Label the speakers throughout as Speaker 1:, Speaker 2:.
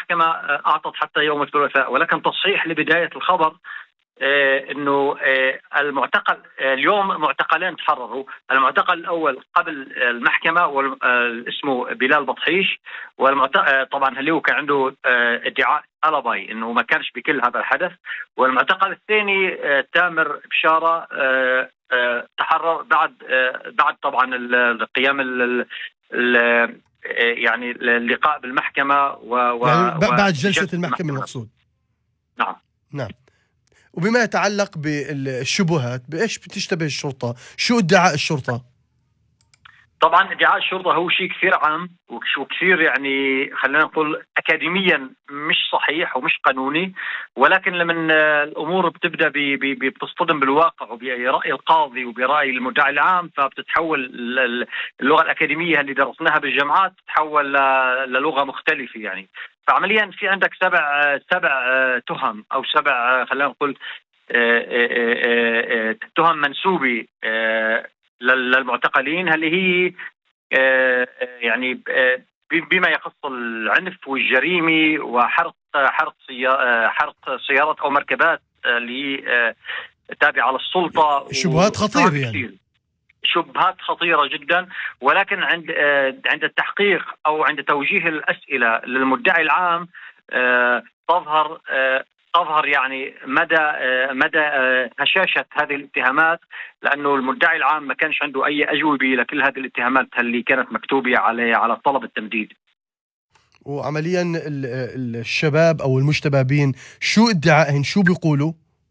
Speaker 1: المحكمة أعطت حتى يوم الثلاثاء، ولكن تصحيح لبداية الخبر انه المعتقل اليوم معتقلين تحرروا. المعتقل الاول قبل المحكمه اسمه بلال بطحيش، طبعا اللي هو كان عنده ادعاء الاباي انه ما كانش بكل هذا الحدث. والمعتقل الثاني تامر بشاره تحرر بعد طبعا القيام يعني اللقاء بالمحكمه
Speaker 2: يعني بعد جلسه المحكمه المقصود.
Speaker 1: نعم.
Speaker 2: وبما يتعلق بالشبهات، بإيش بتشتبه الشرطة؟ شو ادعاء الشرطة؟
Speaker 1: طبعا ادعاء الشرطة هو شيء كثير عام وكثير يعني خلينا نقول أكاديميا مش صحيح ومش قانوني، ولكن لما الأمور بتبدأ بتصطدم بالواقع وبرأي القاضي وبرأي المدعي العام، فبتتحول اللغة الأكاديمية اللي درسناها بالجامعات تتحول للغة مختلفة يعني. فعمليا في عندك سبع تهم أو سبع خلينا نقول تهم منسوبة للمعتقلين، اللي هي يعني بما يخص العنف والجريمة وحرق سيارات أو مركبات اللي تابعة للسلطة.
Speaker 2: شبهات خطيرة يعني.
Speaker 1: شبهات خطيرة جدا، ولكن عند التحقيق أو عند توجيه الأسئلة للمدعي العام تظهر يعني مدى هشاشة هذه الاتهامات، لأنه المدعي العام ما كانش عنده أي أجوبة لكل هذه الاتهامات اللي كانت مكتوبة على طلب التمديد.
Speaker 2: وعمليا الشباب أو المشتبابين شو ادعائهم؟ شو بيقولوا؟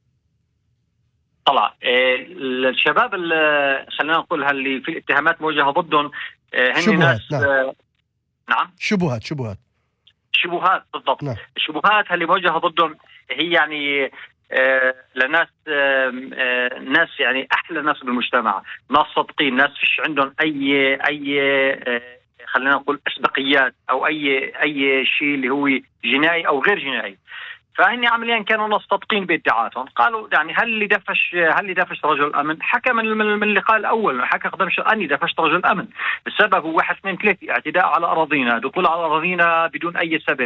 Speaker 1: طلع الشباب اللي خلينا نقول اللي في الاتهامات موجهة ضدهم هن ناس نعم شبهات بالضبط.
Speaker 2: نعم.
Speaker 1: الشبهات اللي موجهة ضدهم هي يعني لناس ناس يعني احلى ناس بالمجتمع، ناس صادقين، ناس فيش عندهم اي خلينا نقول اسبقيات او اي شيء اللي هو جنائي او غير جنائي. فهني عمليا كانوا ناس صادقين بادعاءاتهم. قالوا يعني هل اللي دفش رجل الامن؟ حكى من اللقاء الاول، حكى قدام اني دفشت رجل الامن. السبب هو 1 2 3: اعتداء على اراضينا، دخول على اراضينا بدون اي سبب،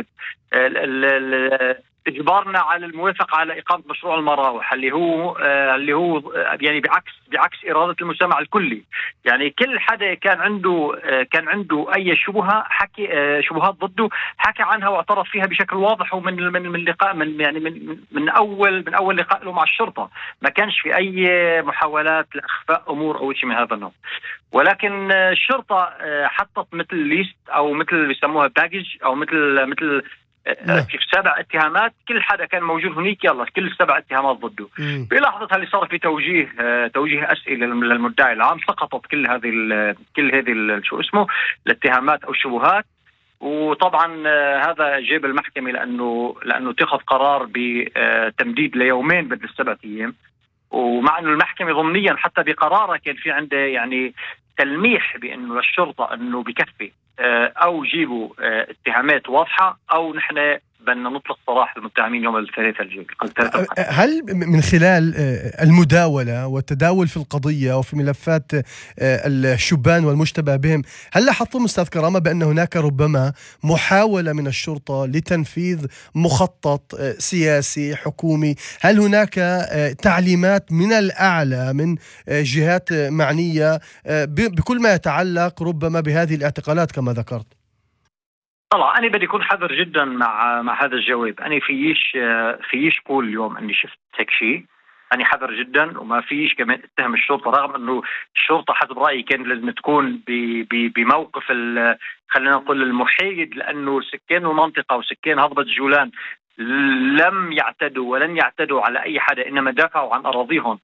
Speaker 1: اجبارنا على الموافقه على اقامه مشروع المراوح اللي هو يعني بعكس اراده المجتمع الكلي. يعني كل حدا كان عنده اي شبهه حكي شبهات ضده، حكى عنها واعترف فيها بشكل واضح. ومن لقاء من اول لقاء له مع الشرطه ما كانش في اي محاولات لاخفاء امور او شيء من هذا النوع. ولكن الشرطه حطت مثل ليست او مثل بيسموها باكج او مثل في 7 اتهامات، كل حدا كان موجود هناك يلا كل 7 اتهامات ضده. بلحظة اللي صار في توجيه أسئلة للمدعي العام سقطت كل هذه شو اسمه الاتهامات أو الشبهات. وطبعا هذا جاب المحكمة لأنه اتخذ قرار بتمديد ليومين بدل 7 أيام. ومع أنه المحكمة ضمنيا حتى بقرارها كان في عنده يعني تلميح بأنه للشرطة أنه بكفي أو جيبوا اتهامات واضحة أو نحن بدنا نطلق سراح المتهمين يوم الثلاثاء الجاي.
Speaker 2: هل من خلال المداولة والتداول في القضية وفي ملفات الشبان والمشتبه بهم، هل لاحظتم أستاذ كرامة بأن هناك ربما محاولة من الشرطة لتنفيذ مخطط سياسي حكومي؟ هل هناك تعليمات من الأعلى من جهات معنية بكل ما يتعلق ربما بهذه الاعتقالات كما ذكرت؟
Speaker 1: طبعا أنا بدي أكون حذر جدا مع هذا الجواب. أنا فيش قول اليوم أني شفت هيك شيء. أنا حذر جدا وما فيش كمان اتهم الشرطة، رغم أنه الشرطة حسب رأيي كان لازم تكون بموقف خلينا نقول المحايد، لأنه سكان المنطقة وسكان هضبة الجولان لم يعتدوا ولن يعتدوا على أي حدا، إنما دافعوا عن أراضيهم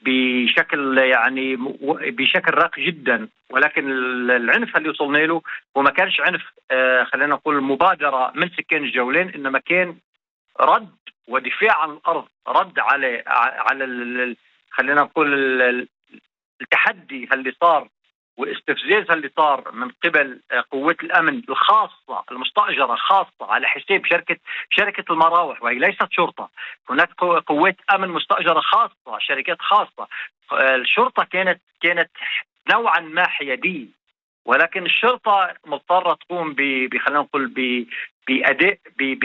Speaker 1: بشكل راقي جدا. ولكن العنف اللي وصلنا له وما كانش عنف خلينا نقول مبادرة من سكان الجولان، إنما كان رد ودفاع عن الأرض، رد على خلينا نقول التحدي اللي صار واستفزاز اللي صار من قبل قوات الأمن الخاصة المستأجرة خاصة على حساب شركة المراوح، وهي ليست شرطة. هناك قوات أمن مستأجرة خاصة، شركات خاصة. الشرطة كانت نوعا ما حيادية، ولكن الشرطة مضطرة تقوم خلينا نقول بأداء